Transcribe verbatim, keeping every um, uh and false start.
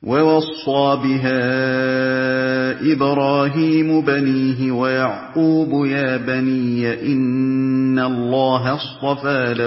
وَوَصَّىٰ بِهَا إِبْرَاهِيمُ بَنِيهِ وَيَعْقُوبُ يَا بَنِيَّ إِنَّ اللَّهَ اصْطَفَىٰ